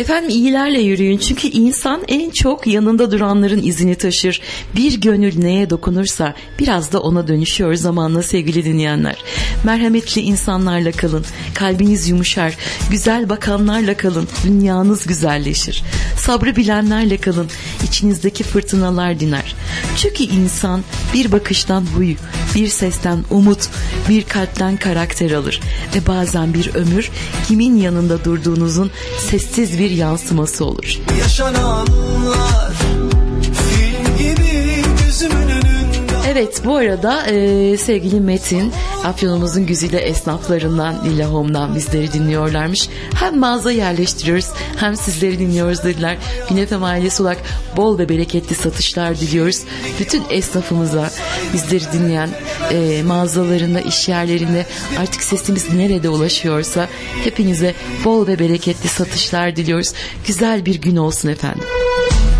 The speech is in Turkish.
Efendim iyilerle yürüyün, çünkü insan en çok yanında duranların izini taşır. Bir gönül neye dokunursa biraz da ona dönüşüyor zamanla sevgili dinleyenler. Merhametli insanlarla kalın, kalbiniz yumuşar. Güzel bakanlarla kalın, dünyanız güzelleşir. Sabrı bilenlerle kalın, içinizdeki fırtınalar diner. Çünkü insan bir bakıştan huy, bir sesten umut, bir kalpten karakter alır. Ve bazen bir ömür kimin yanında durduğunuzun sessiz bir yansıması olur. Yaşananlar film gibi gözümün önünde. Evet, bu arada sevgili Metin, Afyonumuzun güzide esnaflarından Lilla Home'dan bizleri dinliyorlarmış. Hem mağaza yerleştiriyoruz hem sizleri dinliyoruz dediler. Gün FM ailesi olarak bol ve bereketli satışlar diliyoruz. Bütün esnafımıza, bizleri dinleyen mağazalarında, iş yerlerinde, artık sesimiz nerede ulaşıyorsa hepinize bol ve bereketli satışlar diliyoruz. Güzel bir gün olsun efendim.